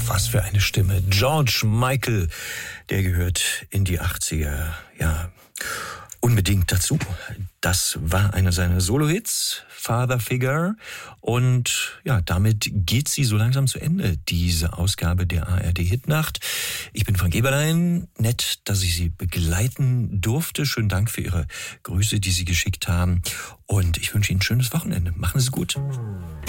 Was für eine Stimme. George Michael, der gehört in die 80er, ja, unbedingt dazu. Das war einer seiner Solo-Hits, Father Figure. Und ja, damit geht sie so langsam zu Ende, diese Ausgabe der ARD-Hitnacht. Ich bin Frank Eberlein. Nett, dass ich Sie begleiten durfte. Schönen Dank für Ihre Grüße, die Sie geschickt haben. Und ich wünsche Ihnen ein schönes Wochenende. Machen Sie es gut.